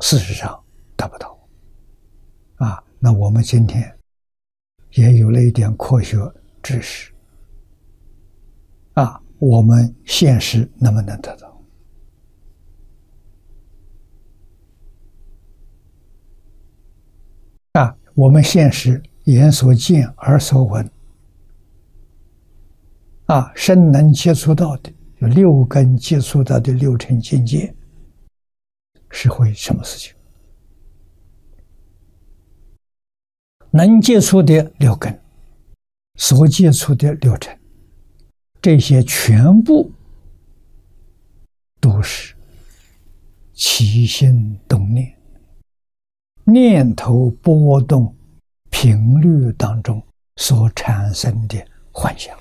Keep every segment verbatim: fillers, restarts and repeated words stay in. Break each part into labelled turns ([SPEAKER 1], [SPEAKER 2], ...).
[SPEAKER 1] 事实上达不到。啊，那我们今天也有了一点科学知识。啊，我们现实能不能得到？啊，我们现实眼所见、耳所闻，啊，身能接触到的，有六根接触到的六尘境界，是会什么事情？能接触的六根，所接触的六尘，这些全部都是起心动念，念头波动频率当中所产生的幻想。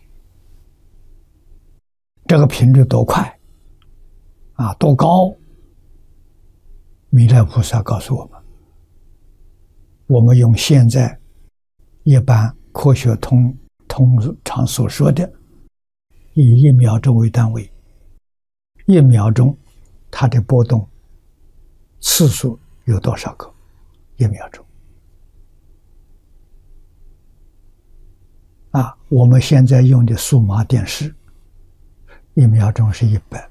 [SPEAKER 1] 这个频率多快啊，多高？弥勒菩萨告诉我们，我们用现在一般科学通通常所说的，以一秒钟为单位，一秒钟它的波动次数有多少个？一秒钟啊！我们现在用的数码电视，一秒钟是一百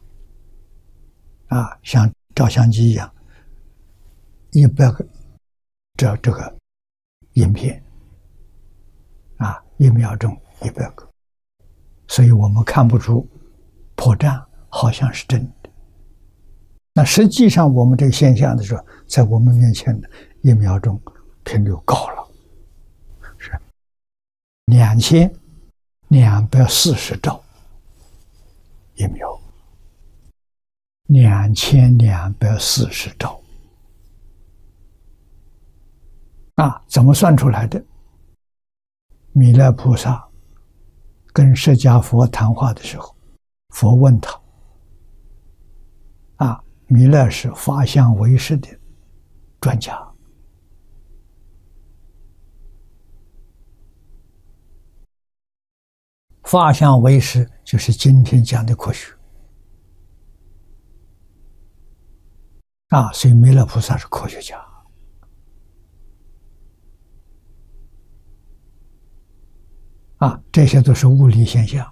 [SPEAKER 1] 啊，像照相机一样，一百个这这个影片啊，一秒钟一百个，所以我们看不出破绽，好像是真的。那实际上我们这个现象的时候，在我们面前的一秒钟频率高了，是两千两百四十兆一秒，两千两百四十兆啊！怎么算出来的？弥勒菩萨跟释迦佛谈话的时候，佛问他啊，弥勒是法相唯识的专家，法相唯识就是今天讲的科学啊，所以弥勒菩萨是科学家啊，这些都是物理现象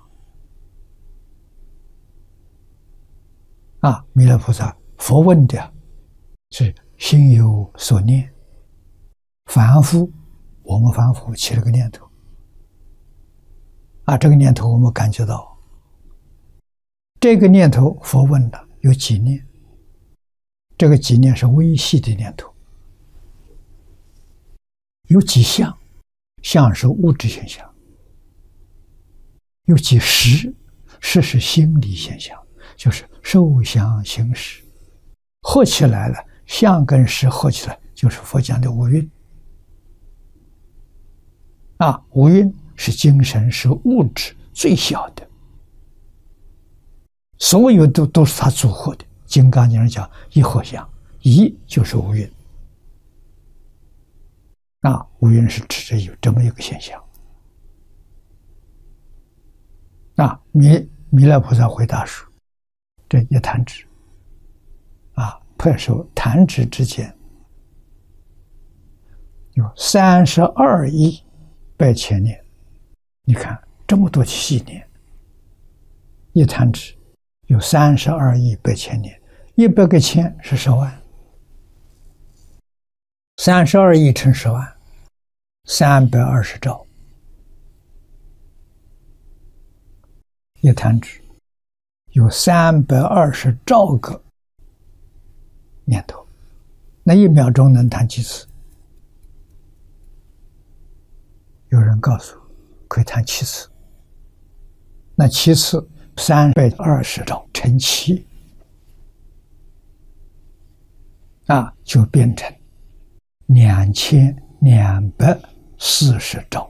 [SPEAKER 1] 啊。弥勒菩萨佛问的是心有所念，凡夫我们凡夫起了个念头啊，这个念头我们感觉到，这个念头佛问了有几念？这个几念是微细的念头，有几相？相是物质现象。有几识？识是心理现象，就是受想行识，合起来了，相跟识合起来就是佛讲的五蕴啊。五蕴是精神，是物质最小的，所有都都是它组合的。金刚经上讲一合相，一就是五蕴啊，五蕴是指着有这么一个现象啊。弥弥勒菩萨回答说，这一弹指啊，拍手弹指之间有三十二亿百千年，你看这么多细年，一弹指有三十二亿百千年，一百个千是十万，三十二亿乘十万，三百二十兆。一弹指有三百二十兆个念头，那一秒钟能弹几次？有人告诉我可以弹七次，那七次三百二十兆乘七啊，就变成两千两百四十兆。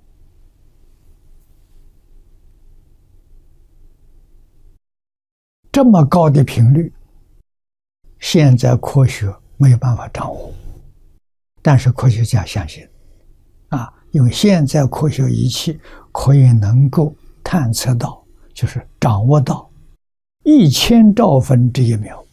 [SPEAKER 1] 这么高的频率，现在科学没有办法掌握，但是科学家相信啊，用现在科学仪器可以能够探测到，就是掌握到一千兆分之一秒。